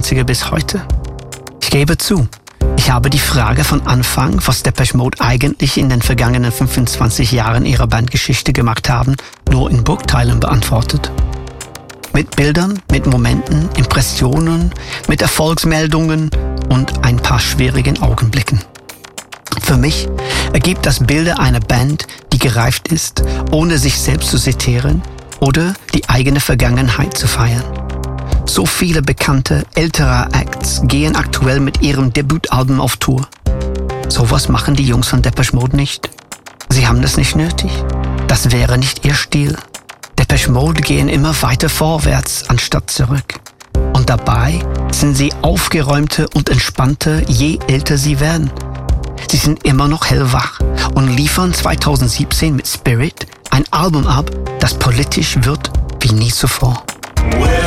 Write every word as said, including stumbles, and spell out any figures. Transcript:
fünfundzwanziger bis heute. Ich gebe zu, ich habe die Frage von Anfang, was Depeche Mode eigentlich in den vergangenen fünfundzwanzig Jahren ihrer Bandgeschichte gemacht haben, nur in Bruchteilen beantwortet. Mit Bildern, mit Momenten, Impressionen, mit Erfolgsmeldungen und ein paar schwierigen Augenblicken. Für mich ergibt das Bilder einer Band, die gereift ist, ohne sich selbst zu zitieren oder die eigene Vergangenheit zu feiern. So viele bekannte, ältere Acts gehen aktuell mit ihrem Debütalbum auf Tour. Sowas machen die Jungs von Depeche Mode nicht. Sie haben das nicht nötig. Das wäre nicht ihr Stil. Depeche Mode gehen immer weiter vorwärts, anstatt zurück. Und dabei sind sie aufgeräumter und entspannter, je älter sie werden. Sie sind immer noch hellwach und liefern zweitausendsiebzehn mit Spirit ein Album ab, das politisch wird wie nie zuvor.